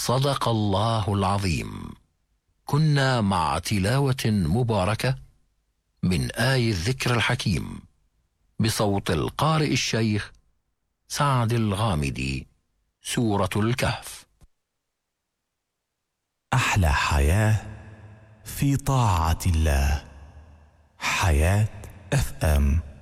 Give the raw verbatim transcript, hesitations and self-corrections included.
صدق الله العظيم. كنا مع تلاوة مباركة من آي الذكر الحكيم بصوت القارئ الشيخ سعد الغامدي، سورة الكهف. أحلى حياة في طاعة الله. حياة اف ام.